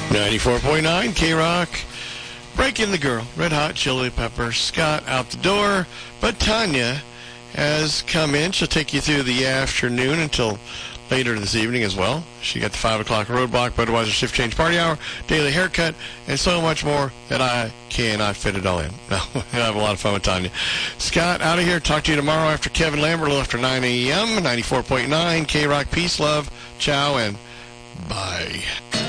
94.9 K-Rock. Breaking the Girl, Red Hot Chili Peppers. Scott out the door, but Tanya has come in. She'll take you through the afternoon until later this evening as well. She got the 5 o'clock roadblock, Budweiser shift change party hour, daily haircut, and so much more that I cannot fit it all in. No, we'll have a lot of fun with Tanya. Scott out of here. Talk to you tomorrow after Kevin Lambert, a little after 9 a.m., 94.9 K-Rock. Peace, love, ciao, and bye.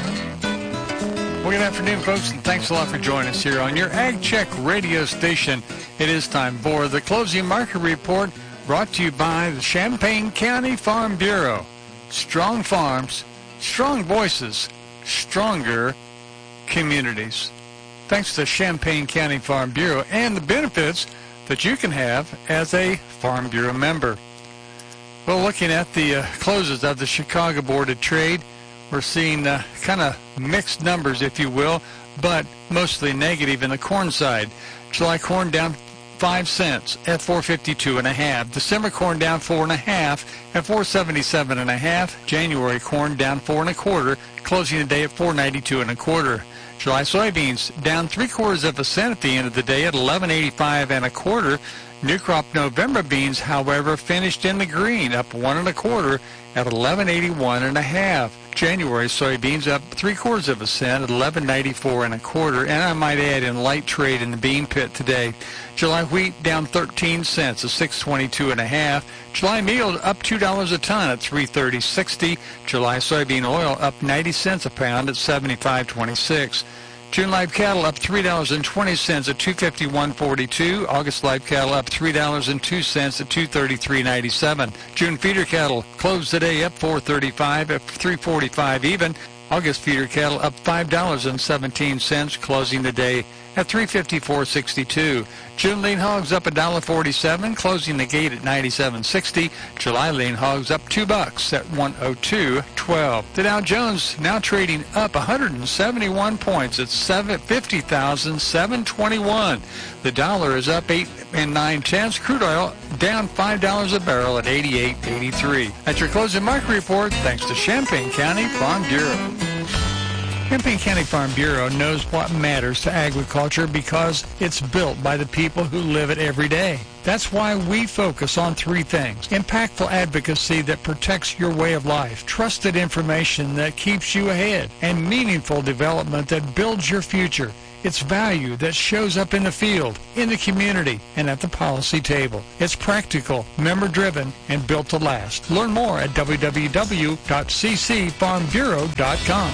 Well, good afternoon, folks, and thanks a lot for joining us here on your Ag Check radio station. It is time for the closing market report brought to you by the Champaign County Farm Bureau. Strong farms, strong voices, stronger communities. Thanks to Champaign County Farm Bureau and the benefits that you can have as a Farm Bureau member. Well, looking at the closes of the Chicago Board of Trade, we're seeing kind of mixed numbers, if you will, but mostly negative in the corn side. July corn down 5 cents at 452.5. December corn down 4.5 at 477.5. January corn down 4 1/4, closing the day at 492 1/4. July soybeans down 3/4 cent at the end of the day at 11.85 1/4. New crop November beans, however, finished in the green, up 1 1/4 at 11.81 1/2. January soybeans up 3/4 cent at 11.94 1/4. And I might add, in light trade in the bean pit today, July wheat down 13 cents at 622 1/2. July meal up $2 a ton at 330.60. July soybean oil up 90 cents a pound at 75.26. June live cattle up $3.20 at 251.42. August live cattle up $3.02 at 233.97. June feeder cattle closed the day up 4.35 at 3.45 even. August feeder cattle up $5.17, closing the day at 354.62. June lean hogs up $1.47, closing the gate at 97.60. July lean hogs up $2 at 102.12. The Dow Jones now trading up 171 points at 50,721. The dollar is up 8 9/10. Crude oil down $5 a barrel at 88.83. That's your closing market report, thanks to Champaign County Farm Bureau. Champaign County Farm Bureau knows what matters to agriculture because it's built by the people who live it every day. That's why we focus on 3 things: impactful advocacy that protects your way of life, trusted information that keeps you ahead, and meaningful development that builds your future. It's value that shows up in the field, in the community, and at the policy table. It's practical, member-driven, and built to last. Learn more at www.ccfarmbureau.com.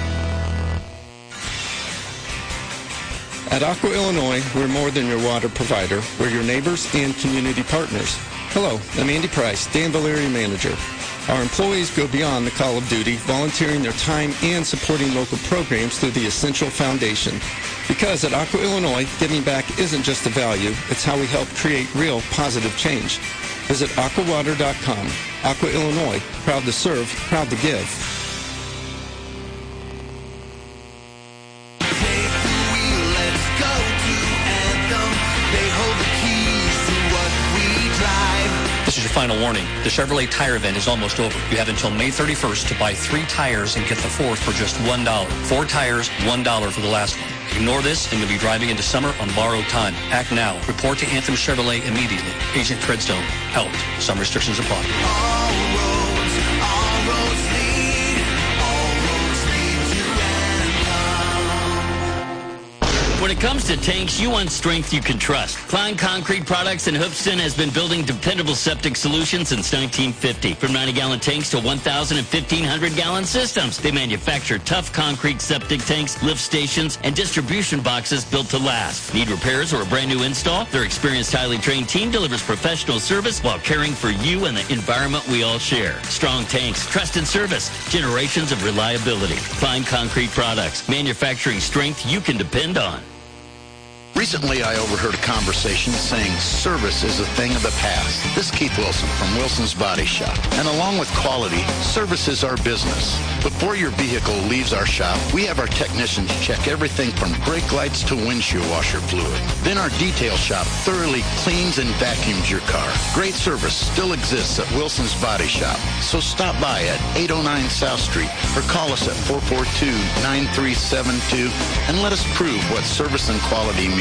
At Aqua Illinois, we're more than your water provider. We're your neighbors and community partners. Hello, I'm Andy Price, Dan Valeri manager. Our employees go beyond the call of duty, volunteering their time and supporting local programs through the Essential Foundation. Because at Aqua Illinois, giving back isn't just a value, it's how we help create real positive change. Visit aquawater.com. Aqua Illinois, proud to serve, proud to give. This is your final warning. The Chevrolet Tire Event is almost over. You have until May 31st to buy 3 tires and get the 4th for just $1. 4 tires, $1 for the last one. Ignore this and you'll be driving into summer on borrowed time. Act now. Report to Anthem Chevrolet immediately. Agent Treadstone. Helped. Some restrictions apply. All roads lead to When it comes to tanks, you want strength you can trust. Klein Concrete Products in Hoofston has been building dependable septic solutions since 1950. From 90-gallon tanks to 1,000 and 1,500-gallon systems, they manufacture tough concrete septic tanks, lift stations, and distribution boxes built to last. Need repairs or a brand new install? Their experienced, highly trained team delivers professional service while caring for you and the environment we all share. Strong tanks, trusted service, generations of reliability. Klein Concrete Products, manufacturing strength you can depend on. Recently, I overheard a conversation saying service is a thing of the past. This is Keith Wilson from Wilson's Body Shop. And along with quality, service is our business. Before your vehicle leaves our shop, we have our technicians check everything from brake lights to windshield washer fluid. Then our detail shop thoroughly cleans and vacuums your car. Great service still exists at Wilson's Body Shop. So stop by at 809 South Street or call us at 442-9372 and let us prove what service and quality mean.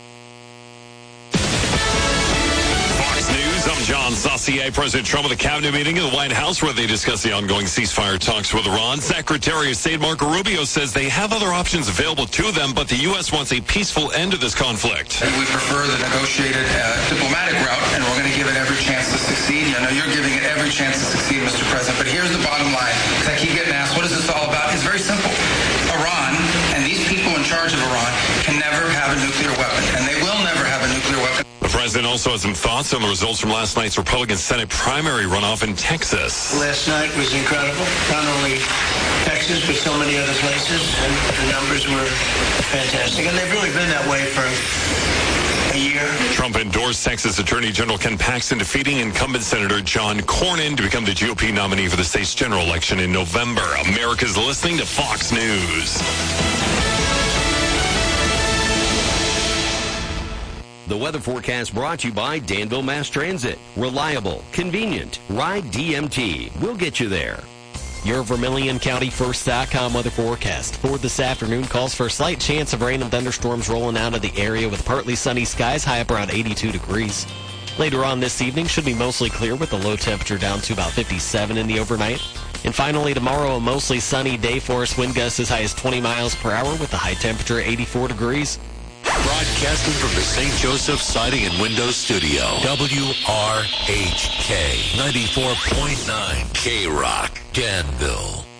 Fox News, I'm John Saucier. President Trump at the cabinet meeting in the White House where they discussed the ongoing ceasefire talks with Iran. Secretary of State Marco Rubio says they have other options available to them, but the U.S. wants a peaceful end to this conflict. We prefer the negotiated diplomatic route, and we're going to give it every chance to succeed. I know you're giving it every chance to succeed, Mr. President, but here's the bottom line. Because I keep getting asked, what is this all about? It's very simple. Iran and these people in charge of Iran can never have a nuclear weapon, and they will never have a nuclear weapon. The president also has some thoughts on the results from last night's Republican Senate primary runoff in Texas. Last night was incredible. Not only Texas, but so many other places, and the numbers were fantastic. And they've really been that way for a year. Trump endorsed Texas Attorney General Ken Paxton defeating incumbent Senator John Cornyn to become the GOP nominee for the state's general election in November. America's listening to Fox News. The weather forecast brought to you by Danville Mass Transit. Reliable, convenient. Ride DMT. We'll get you there. Your Vermilion County First.com weather forecast for this afternoon calls for a slight chance of rain and thunderstorms rolling out of the area with partly sunny skies, high up around 82 degrees. Later on this evening should be mostly clear with the low temperature down to about 57 in the overnight. And finally tomorrow, a mostly sunny day for us. Wind gusts as high as 20 miles per hour with the high temperature 84 degrees. Broadcasting from the St. Joseph Siding and Windows Studio. WRHK 94.9 K-Rock, Danville.